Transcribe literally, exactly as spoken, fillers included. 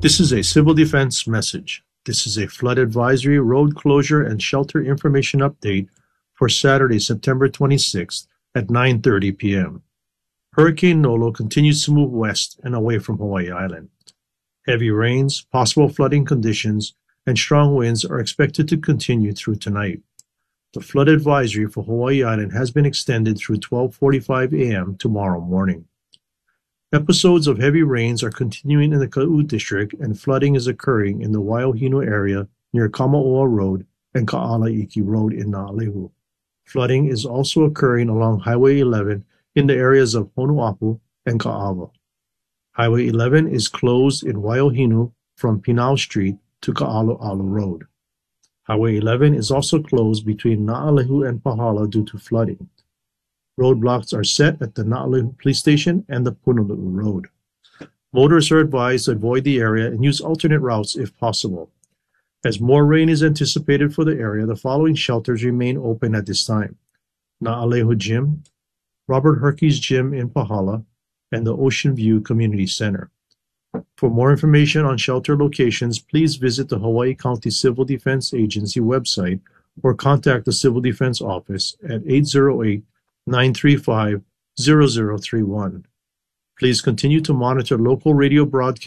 This is a civil defense message. This is a flood advisory, road closure, and shelter information update for Saturday, September twenty-sixth at nine thirty p m Hurricane Nolo continues to move west and away from Hawaii Island. Heavy rains, possible flooding conditions, and strong winds are expected to continue through tonight. The flood advisory for Hawaii Island has been extended through twelve forty-five a m tomorrow morning. Episodes of heavy rains are continuing in the Ka'u district, and flooding is occurring in the Waiohinu area near Kamaoa Road and Ka'alaiki Road in Na'alehu. Flooding is also occurring along Highway eleven in the areas of Honuapu and Ka'ava. Highway eleven is closed in Waiohinu from Pinau Street to Ka'alu'alu Road. Highway eleven is also closed between Na'alehu and Pahala due to flooding. Roadblocks are set at the Na'alehu Police Station and the Punalu'u Road. Motorists are advised to avoid the area and use alternate routes if possible. As more rain is anticipated for the area, the following shelters remain open at this time: Na'alehu Gym, Robert Herkes Gym in Pahala, and the Ocean View Community Center. For more information on shelter locations, please visit the Hawaii County Civil Defense Agency website or contact the Civil Defense Office at eight zero eight, nine three five, zero zero three one. Please continue to monitor local radio broadcasts